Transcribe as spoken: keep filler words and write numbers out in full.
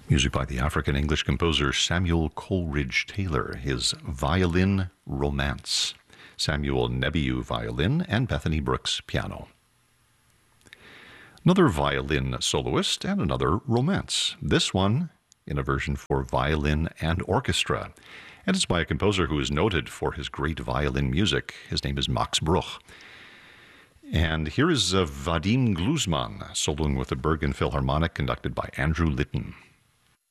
Music by the African-English composer Samuel Coleridge Taylor, his Violin Romance. Samuel Nebiu violin and Bethany Brooks piano. Another violin soloist and another romance. This one in a version for violin and orchestra. And it's by a composer who is noted for his great violin music. His name is Max Bruch. And here is uh, Vadim Gluzman soloing with the Bergen Philharmonic, conducted by Andrew Litton.